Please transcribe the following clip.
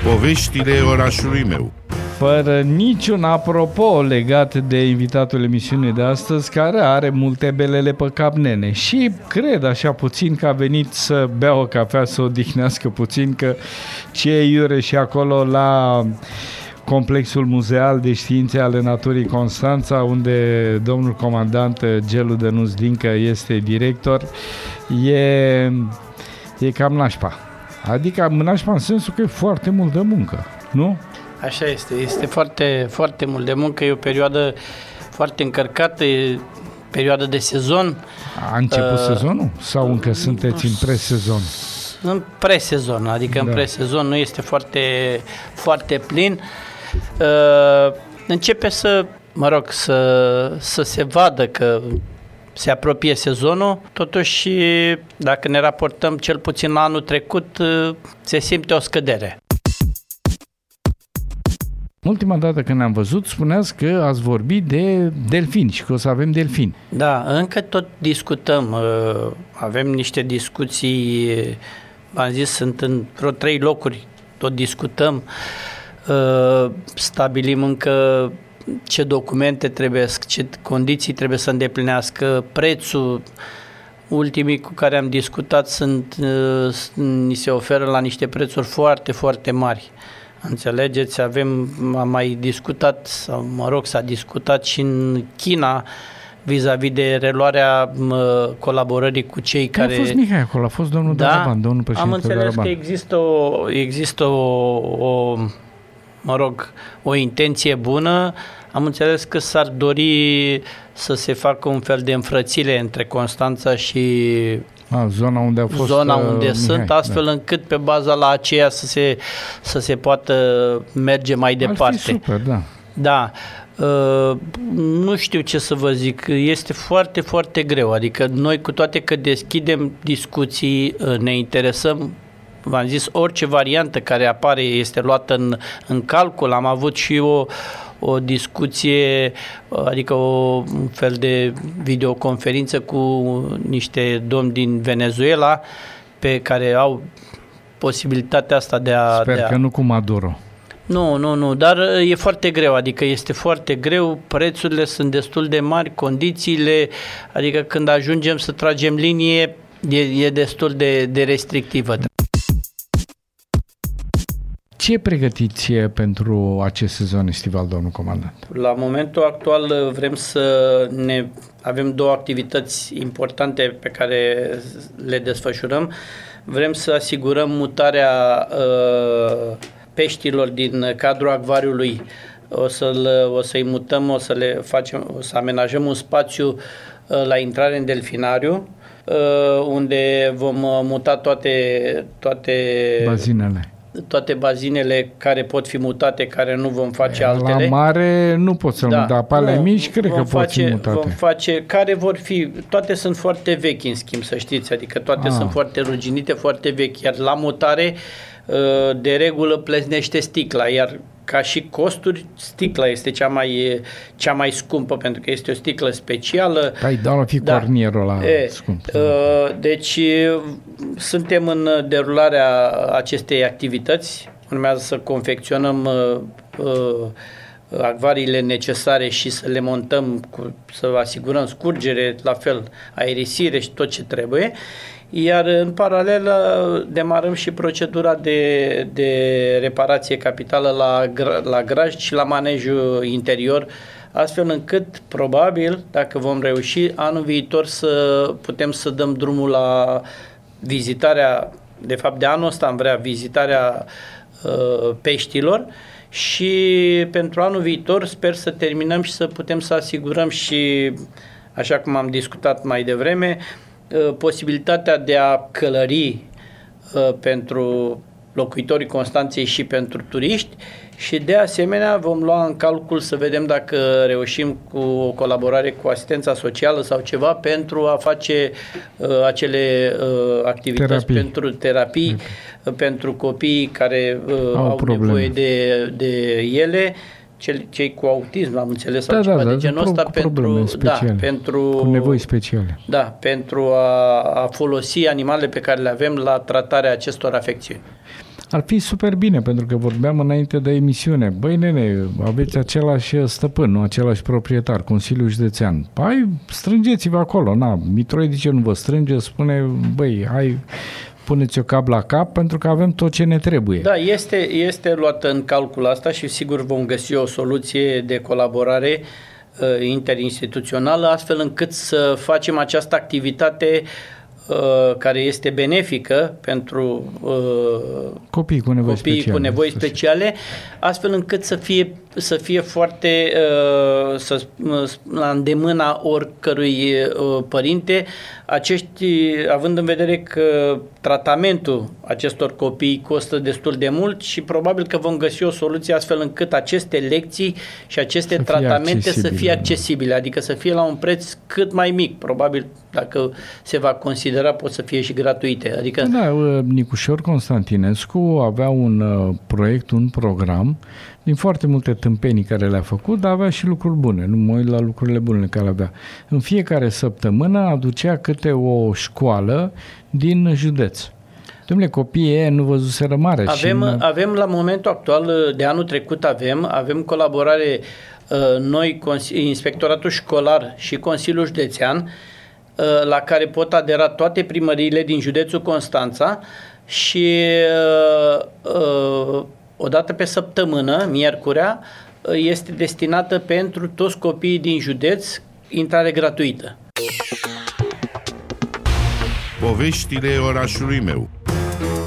Poveștile orașului meu. Fără niciun apropo legat de invitatul emisiunii de astăzi, care are multe belele pe cap, nene. Și cred așa puțin că a venit să bea o cafea, să odihnească puțin, că ce e iure și acolo la Complexul Muzeal de Științe ale Naturii Constanța, unde domnul comandant Gelu Dănuț Dincă este director, e cam nașpa. Adică nașpa în sensul că e foarte mult de muncă, nu? Așa este. Este foarte, foarte mult de muncă. E o perioadă foarte încărcată, e perioadă de sezon. A început sezonul? Sau încă sunteți în presezon? În presezon, adică în presezon nu este foarte, foarte plin. Începe să se vadă că se apropie sezonul, totuși dacă ne raportăm cel puțin la anul trecut, se simte o scădere. Ultima dată când ne-am văzut, spuneați că ați vorbit de delfini și că o să avem delfini. Da, încă tot discutăm, avem niște discuții, v-am zis, sunt în vreo 3 locuri, tot discutăm, stabilim încă ce documente trebuie, ce condiții trebuie să îndeplinească, prețul. Ultimii cu care am discutat ni se oferă la niște prețuri foarte, foarte mari. Înțelegeți, am mai discutat, sau s-a discutat și în China vis-a-vis de reluarea colaborării cu cei care... A fost Mihai acolo, a fost domnul Daraban, domnul președinte Daraban. Am înțeles că există o intenție bună. Am înțeles că s-ar dori să se facă un fel de înfrățire între Constanța și zona unde a fost zona unde Mihai, sunt, astfel încât pe baza la aceea să se poată merge mai departe. Ar fi super, da. Da. Nu știu ce să vă zic, este foarte, foarte greu, adică noi cu toate că deschidem discuții, ne interesăm, v-am zis, orice variantă care apare este luată în calcul. Am avut și o discuție, adică un fel de videoconferință cu niște domni din Venezuela pe care au posibilitatea asta de a... Sper că nu cu Maduro. Nu, dar e foarte greu, adică este foarte greu, prețurile sunt destul de mari, condițiile, adică când ajungem să tragem linie e destul de restrictivă. Ce pregătiți pentru acest sezon estival, domnul comandant? La momentul actual avem 2 activități importante pe care le desfășurăm. Vrem să asigurăm mutarea peștilor din cadrul acvariului. O să-i mutăm, o să amenajăm un spațiu la intrare în delfinariu, unde vom muta toate bazinele care pot fi mutate, care nu vom face altele. La mare nu pot să-l mut, dar pe ale mici cred că pot fi mutate. Vom face, care vor fi, toate sunt foarte vechi în schimb, să știți, adică toate sunt foarte ruginite, foarte vechi, iar la mutare de regulă pleznește sticla, iar ca și costuri, sticla este cea mai scumpă, pentru că este o sticlă specială. Dar fi cornierul ăla scump. Deci suntem în derularea acestei activități. Urmează să confecționăm acvariile necesare și să le montăm, să asigurăm scurgere, la fel aerisire și tot ce trebuie. Iar în paralel demarăm și procedura de reparație capitală la graj și la manejul interior, astfel încât, probabil, dacă vom reuși, anul viitor să putem să dăm drumul la vizitarea, de fapt de anul ăsta am vrea vizitarea peștilor, și pentru anul viitor sper să terminăm și să putem să asigurăm și, așa cum am discutat mai devreme, posibilitatea de a călări pentru locuitorii Constanței și pentru turiști, și de asemenea vom lua în calcul să vedem dacă reușim cu o colaborare cu asistența socială sau ceva pentru a face acele activități pentru terapii, pentru copiii care au nevoie de ele, cei cu autism, am înțeles, sau ceva de genul ăsta, cu nevoi speciale. Da, pentru a folosi animalele pe care le avem la tratarea acestor afecțiuni. Ar fi super bine, pentru că vorbeam înainte de emisiune. Băi, nene, aveți același stăpân, nu același proprietar, Consiliul Județean. Păi, strângeți-vă acolo. Na, Mitroi, de ce nu vă strânge? Spune, băi, hai, puneți-o cap la cap, pentru că avem tot ce ne trebuie. Da, este luată în calcul asta și sigur vom găsi o soluție de colaborare interinstituțională, astfel încât să facem această activitate care este benefică pentru copiii cu nevoi speciale, astfel încât să fie foarte la îndemâna oricărui părinte, având în vedere că tratamentul acestor copii costă destul de mult și probabil că vom găsi o soluție astfel încât aceste lecții și aceste tratamente să fie accesibile, adică să fie la un preț cât mai mic, probabil dacă se va considera pot să fie și gratuite. Adică... Da, Nicușor Constantinescu avea un proiect, un program din foarte multe tâmpenii care le-a făcut, dar avea și lucruri bune. Nu mă uit la lucrurile bune care le avea. În fiecare săptămână aducea câte o școală din județ. Dom'le, copiii nu văzuseră mare. Avem la momentul actual, de anul trecut avem colaborare noi, Inspectoratul Școlar și Consiliul Județean, la care pot adera toate primăriile din județul Constanța și o dată pe săptămână, miercurea, este destinată pentru toți copiii din județ, intrare gratuită. Poveștile orașului meu.